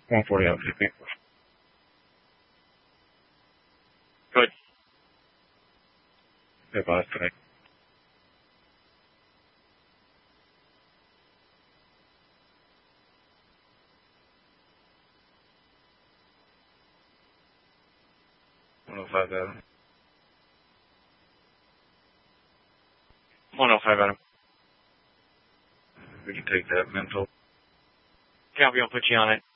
140 out, 15. Good. Yeah, boss, tonight. $105 Adam. 105 Adam. We can take that mental. Copy, I'll put you on it.